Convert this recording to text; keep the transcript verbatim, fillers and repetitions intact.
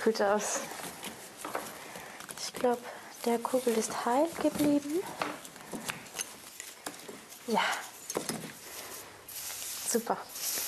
sieht gut aus. Ich glaube, der Kugel ist heil geblieben. Ja, super.